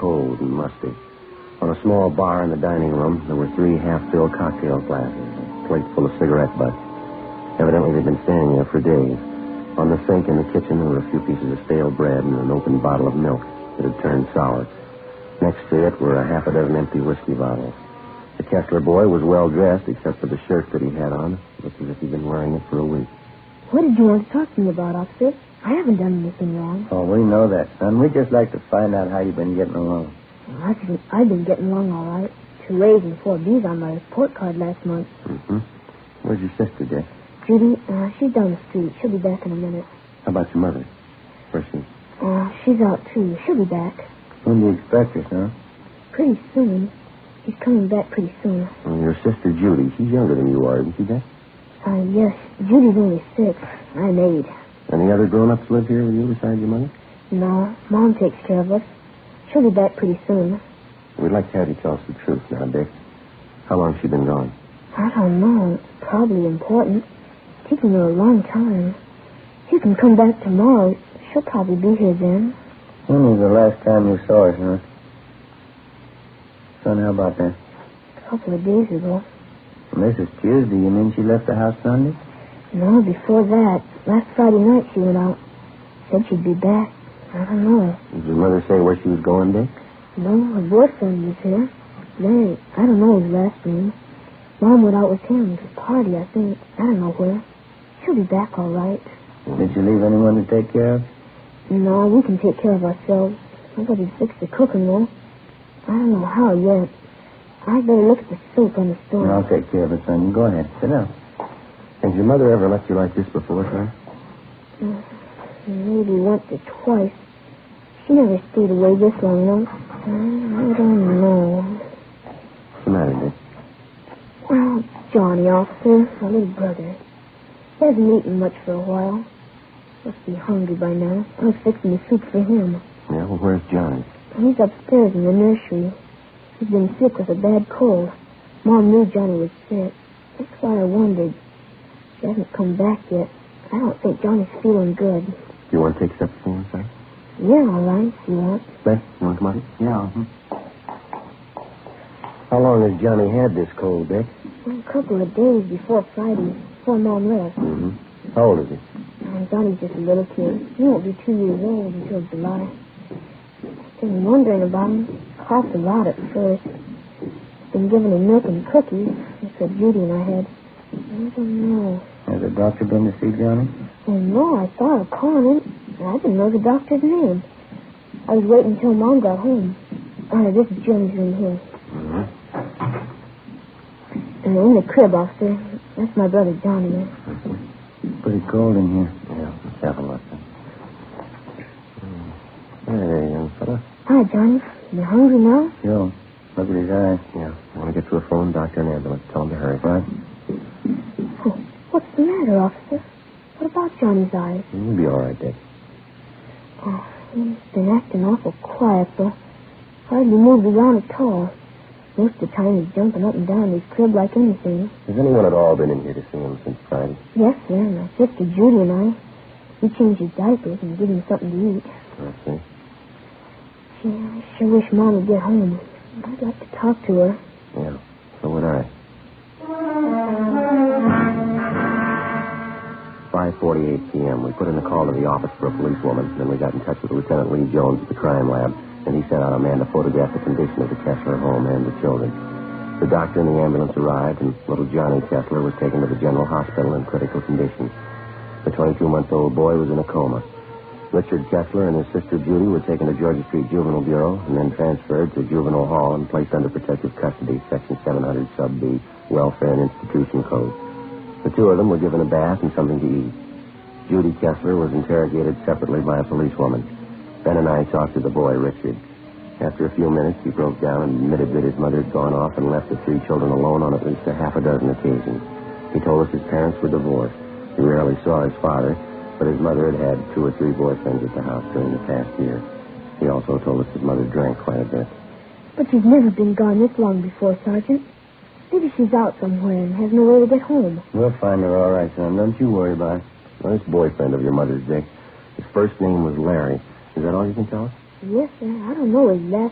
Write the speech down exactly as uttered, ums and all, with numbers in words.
cold and musty. On a small bar in the dining room, there were three half-filled cocktail glasses, a plate full of cigarette butts. Evidently, they'd been standing there for days. On the sink in the kitchen, there were a few pieces of stale bread and an open bottle of milk that had turned sour. Next to it were a half a dozen empty whiskey bottles. The Kessler boy was well-dressed, except for the shirt that he had on. It looked as if he'd been wearing it for a week. What did you want to talk to me about, officer? I haven't done anything wrong. Oh, we know that, son. We'd just like to find out how you've been getting along. Well, I've, been, I've been getting along all right. Two A's and four B's on my report card last month. Mm-hmm. Where's your sister, Dick? Judy, uh, she's down the street. She'll be back in a minute. How about your mother? Where's she? Uh, she's out, too. She'll be back. When do you expect her, son? Pretty soon. She's coming back pretty soon. Well, your sister, Judy, she's younger than you are, isn't she, Dick? Uh, yes. Judy's only six. I'm eight. Any other grown-ups live here with you besides your mother? No. Mom takes care of us. She'll be back pretty soon. We'd like to have you tell us the truth now, Dick. How long's she been gone? I don't know. It's probably important. It's taken her a long time. You can come back tomorrow. She'll probably be here then. When was the last time you saw her, son? Son, how about that? A couple of days ago. Well, this is Tuesday. You mean she left the house Sunday? No, before that. Last Friday night she went out. Said she'd be back. I don't know. Did your mother say where she was going, Dick? No, her boyfriend was here. Larry. I don't know his last name. Mom went out with him to a party, I think. I don't know where. She'll be back all right. Did you leave anyone to take care of? No, we can take care of ourselves. Nobody fixed the cooking, though. I don't know how yet. I better look at the soap on the stove. I'll take care of it, son. You go ahead. Sit down. Has your mother ever left you like this before, son? Uh, maybe once or twice. She never stayed away this long, though. I don't know. What's the matter, Dick? Well, Johnny, officer, my little brother. He hasn't eaten much for a while. Must be hungry by now. I was fixing the soup for him. Yeah, well, where's Johnny? He's upstairs in the nursery. He's been sick with a bad cold. Mom knew Johnny was sick. That's why I wondered. She hasn't come back yet. I don't think Johnny's feeling good. You want to take supper for him, son? Yeah, all right, if you want. Beth, you want to come out? Yeah. Mm-hmm. How long has Johnny had this cold, Dick? Well, a couple of days before Friday, before Mom left. Mm-hmm. How old is he? And Johnny's just a little kid. He won't be two years old until July. I've been wondering about him. Coughed a lot at first. Been giving him milk and cookies. That's what Judy and I had. I don't know. Has the doctor been to see Johnny? Oh, no, I thought of calling him. I didn't know the doctor's name. I was waiting until Mom got home. Uh, this is Johnny's room here. Mm-hmm. And in the crib, officer. That's my brother Johnny. Mm-hmm. Pretty cold in here. Yeah, let's have a look. Hey, young fella. Hi, Johnny. You hungry now? Sure. Look at his eyes. Yeah, I want to get to a phone, doctor, and ambulance. Tell him to hurry. Right. Oh, what's the matter, officer? What about Johnny's eyes? You'll be all right, Dick. Oh, he's been acting awful quiet, though. Hardly moved around at all. Most of the time he's jumping up and down in his crib like anything. Has anyone at all been in here to see him since Friday? Yes, sir. My sister Judy and I. We changed his diapers and give him something to eat. I see. Gee, I sure wish Mom would get home. I'd like to talk to her. Yeah, so would I. five forty-eight p.m. We put in a call to the office for a policewoman. Then we got in touch with Lieutenant Lee Jones at the crime lab. And he sent out a man to photograph the condition of the Kessler home and the children. The doctor and the ambulance arrived, and little Johnny Kessler was taken to the general hospital in critical condition. The twenty-two-month-old boy was in a coma. Richard Kessler and his sister Judy were taken to Georgia Street Juvenile Bureau and then transferred to Juvenile Hall and placed under protective custody, Section seven hundred Sub B, Welfare and Institution Code. The two of them were given a bath and something to eat. Judy Kessler was interrogated separately by a policewoman. Ben and I talked to the boy, Richard. After a few minutes, he broke down and admitted that his mother had gone off and left the three children alone on at least a half a dozen occasions. He told us his parents were divorced. He rarely saw his father, but his mother had had two or three boyfriends at the house during the past year. He also told us his mother drank quite a bit. But she's never been gone this long before, Sergeant. Maybe she's out somewhere and has no way to get home. We'll find her all right, son. Don't you worry about it. Well, this boyfriend of your mother's, Dick, his first name was Larry. Is that all you can tell us? Yes, sir. I don't know his last